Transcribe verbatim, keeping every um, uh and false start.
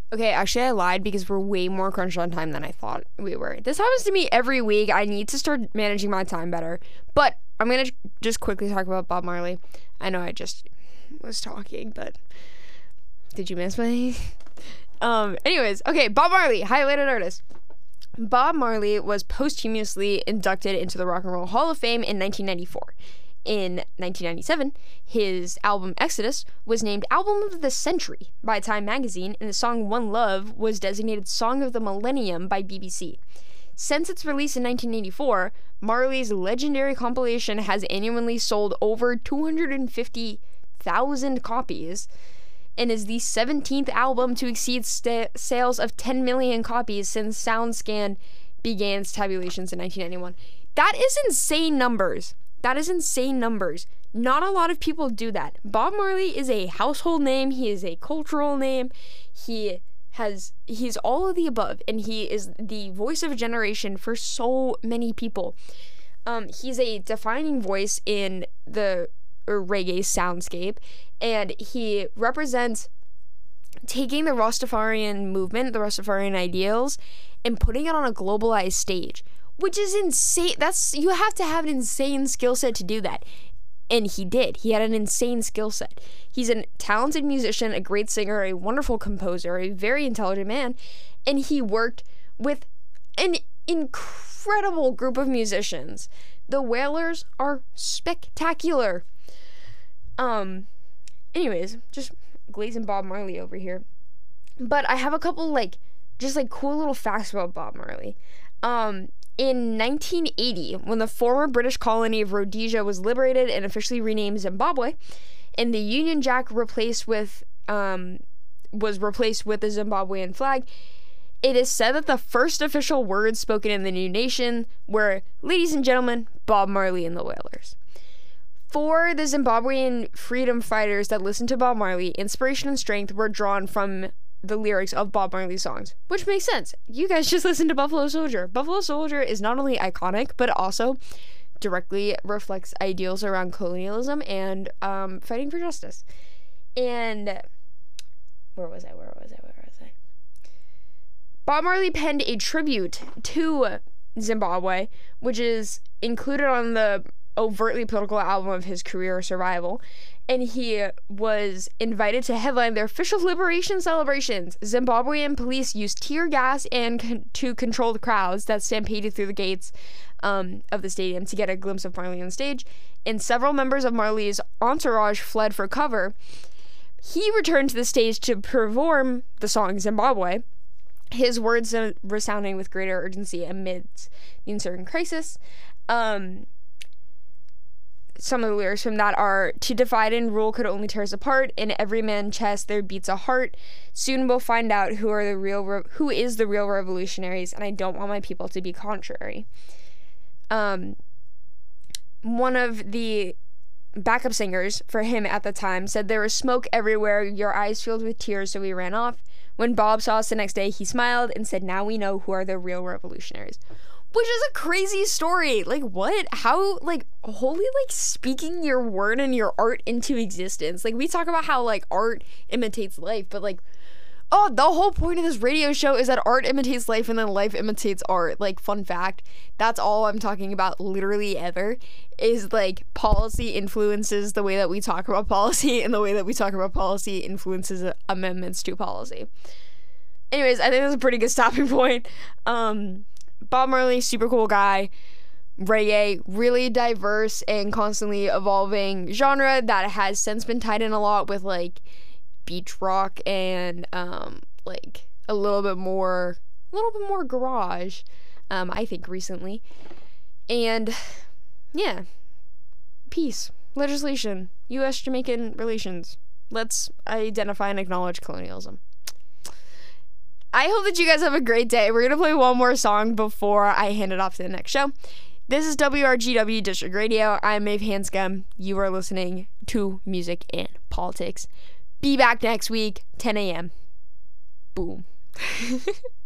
Okay, actually I lied because we're way more crunched on time than I thought we were. This happens to me every week. I need to start managing my time better. But I'm going to just quickly talk about Bob Marley. I know I just was talking, but did you miss me? um, anyways, okay, Bob Marley, highlighted artist. Bob Marley was posthumously inducted into the Rock and Roll Hall of Fame in nineteen ninety-four. In nineteen ninety-seven, his album Exodus was named Album of the Century by Time magazine, and the song One Love was designated Song of the Millennium by B B C. Since its release in nineteen eighty-four, Marley's legendary compilation has annually sold over two hundred fifty thousand copies and is the seventeenth album to exceed st- sales of ten million copies since SoundScan began its tabulations in nineteen ninety-one. That is insane numbers. That is insane numbers. Not a lot of people do that. Bob Marley is a household name. He is a cultural name. He has, he's all of the above, and he is the voice of a generation for so many people. Um, he's a defining voice in the reggae soundscape, and he represents taking the Rastafarian movement, the Rastafarian ideals, and putting it on a globalized stage. Which is insane. That's, you have to have an insane skill set to do that. And he did. He had an insane skill set. He's a talented musician, a great singer, a wonderful composer, a very intelligent man. And he worked with an incredible group of musicians. The Wailers are spectacular. Um, anyways, just glazing Bob Marley over here. But I have a couple, like, just, like, cool little facts about Bob Marley. Um... In nineteen eighty, when the former British colony of Rhodesia was liberated and officially renamed Zimbabwe, and the Union Jack replaced with um, was replaced with the Zimbabwean flag, it is said that the first official words spoken in the new nation were, "Ladies and gentlemen, Bob Marley and the Wailers." For the Zimbabwean freedom fighters that listened to Bob Marley, inspiration and strength were drawn from the lyrics of Bob Marley songs, which makes sense. You guys just listened to Buffalo Soldier. Buffalo Soldier is not only iconic, but also directly reflects ideals around colonialism and um, fighting for justice. And where was I? Where was I? Where was I? Bob Marley penned a tribute to Zimbabwe, which is included on the overtly political album of his career, Survival. And he was invited to headline their official liberation celebrations. Zimbabwean police used tear gas and con- to control the crowds that stampeded through the gates um, of the stadium to get a glimpse of Marley on stage. And several members of Marley's entourage fled for cover. He returned to the stage to perform the song Zimbabwe, his words uh, resounding with greater urgency amidst the uncertain crisis. Um... Some of the lyrics from that are, "To divide and rule could only tear us apart. In every man's chest there beats a heart. Soon we'll find out who are the real re- who is the real revolutionaries, and I don't want my people to be contrary." Um, one of the backup singers for him at the time said, "There was smoke everywhere, your eyes filled with tears, so we ran off. When Bob saw us the next day, he smiled and said, 'Now we know who are the real revolutionaries.'" Which is a crazy story. Like, what? How, like, wholly, like, speaking your word and your art into existence. Like, we talk about how, like, art imitates life, but, like, oh, the whole point of this radio show is that art imitates life and then life imitates art. Like, fun fact, that's all I'm talking about literally ever, is, like, policy influences the way that we talk about policy, and the way that we talk about policy influences amendments to policy. Anyways, I think that's a pretty good stopping point. Um... Bob Marley, super cool guy. Reggae, really diverse and constantly evolving genre that has since been tied in a lot with, like, beach rock and, um, like, a little bit more, a little bit more garage, um, I think, recently. And, yeah. Peace. Legislation. U S Jamaican relations. Let's identify and acknowledge colonialism. I hope that you guys have a great day. We're going to play one more song before I hand it off to the next show. This is W R G W District Radio. I'm Maeve Hanscom. You are listening to Music and Politics. Be back next week, ten a.m. Boom.